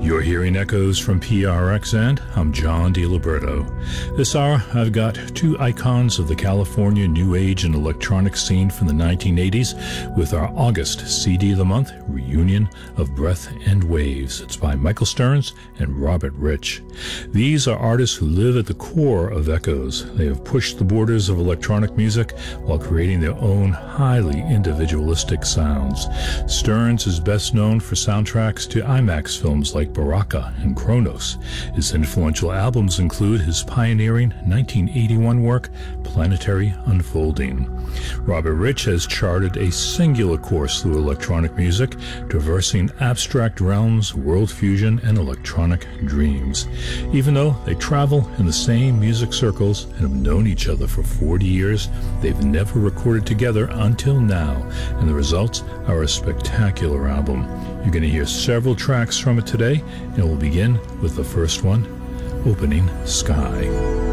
You're hearing echoes from PRXN. I'm John DiLiberto. This hour, I've got two icons of the California New Age and electronic scene from the 1980s with our August CD of the Month reunion of Breath and Waves. It's by Michael Stearns and Robert Rich. These are artists who live at the core of Echoes. They have pushed the borders of electronic music while creating their own highly individualistic sounds. Stearns is best known for soundtracks to IMAX films like Baraka and Kronos. His influential albums include his pioneering 1981 work, Planetary Unfolding. Robert Rich has charted a singular course through electronic music, traversing abstract realms, world fusion, and electronic dreams. Even though they travel in the same music circles and have known each other for 40 years, they've never recorded together until now, and the results are a spectacular album. You're going to hear several tracks from it today, and we'll begin with the first one, Opening Sky.